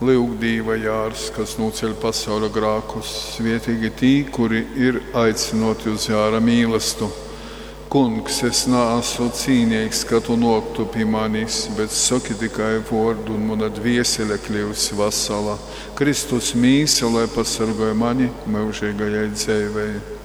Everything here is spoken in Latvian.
Lūgdīva jārs, kas noceļ pasaules grākus, svētīgi tī, kuri ir aicinoti uz jāra mīlestību. Kungs, es neesmu cīnīgs, ka tu noktu pie manis, bet saki tikai vārdu, un mana dvēsele kļūs vesela. Kristus mīsa, lai pasargāja mani mūžīgajai dzīvei.